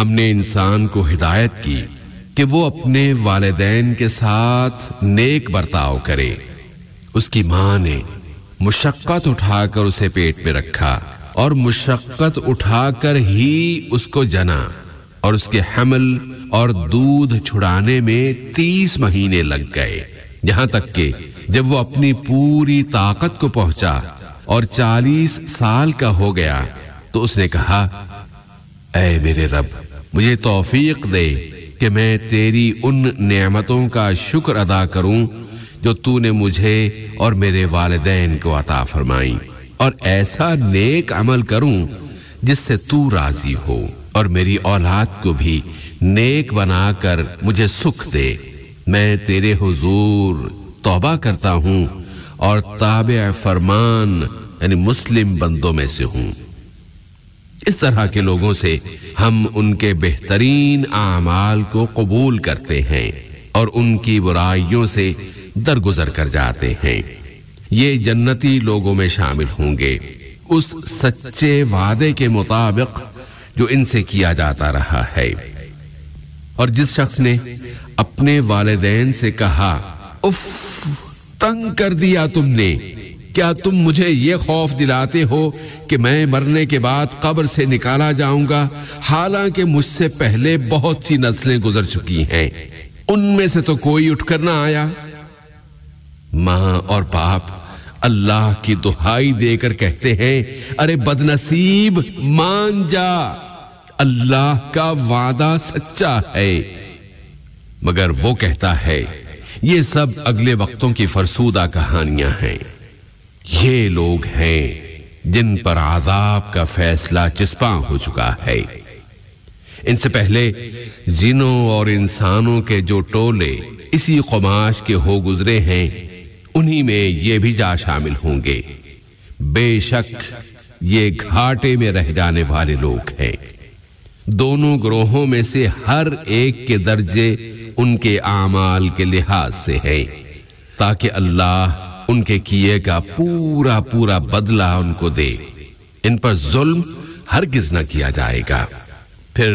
ہم نے انسان کو ہدایت کی کہ وہ اپنے والدین کے ساتھ نیک برتاؤ کرے۔ اس کی ماں نے مشقت اٹھا کر اسے پیٹ میں رکھا اور مشقت اٹھا کر ہی اس کو جنا، اور اس کے حمل اور دودھ چھڑانے میں 30 مہینے لگ گئے، یہاں تک کہ جب وہ اپنی پوری طاقت کو پہنچا اور 40 سال کا ہو گیا تو اس نے کہا، اے میرے رب، مجھے توفیق دے کہ میں تیری ان نعمتوں کا شکر ادا کروں جو تو نے مجھے اور میرے والدین کو عطا فرمائی، اور ایسا نیک عمل کروں جس سے تو راضی ہو، اور میری اولاد کو بھی نیک بنا کر مجھے سکھ دے۔ میں تیرے حضور توبہ کرتا ہوں اور تابع فرمان یعنی مسلم بندوں میں سے ہوں۔ اس طرح کے لوگوں سے ہم ان کے بہترین اعمال کو قبول کرتے ہیں اور ان کی برائیوں سے درگزر کر جاتے ہیں۔ یہ جنتی لوگوں میں شامل ہوں گے اس سچے وعدے کے مطابق جو ان سے کیا جاتا رہا ہے۔ اور جس شخص نے اپنے والدین سے کہا، اف، تنگ کر دیا تم نے، کیا تم مجھے یہ خوف دلاتے ہو کہ میں مرنے کے بعد قبر سے نکالا جاؤں گا، حالانکہ مجھ سے پہلے بہت سی نسلیں گزر چکی ہیں، ان میں سے تو کوئی اٹھ کر نہ آیا۔ ماں اور باپ اللہ کی دہائی دے کر کہتے ہیں، ارے بدنصیب، مان جا، اللہ کا وعدہ سچا ہے، مگر وہ کہتا ہے یہ سب اگلے وقتوں کی فرسودہ کہانیاں ہیں۔ یہ لوگ ہیں جن پر عذاب کا فیصلہ چسپاں ہو چکا ہے۔ ان سے پہلے جنوں اور انسانوں کے جو ٹولے اسی قماش کے ہو گزرے ہیں، انہی میں یہ بھی جا شامل ہوں گے۔ بے شک یہ گھاٹے میں رہ جانے والے لوگ ہیں۔ دونوں گروہوں میں سے ہر ایک کے درجے ان کے اعمال کے لحاظ سے ہیں، تاکہ اللہ ان کے کیے کا پورا بدلہ ان کو دے۔ ان پر ظلم ہرگز نہ کیا جائے گا۔